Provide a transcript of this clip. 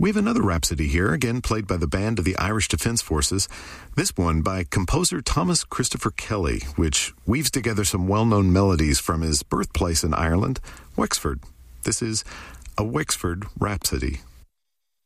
We have another Rhapsody here, again played by the band of the Irish Defence Forces, this one by composer Thomas Christopher Kelly, which weaves together some well-known melodies from his birthplace in Ireland, Wexford. This is a Wexford Rhapsody.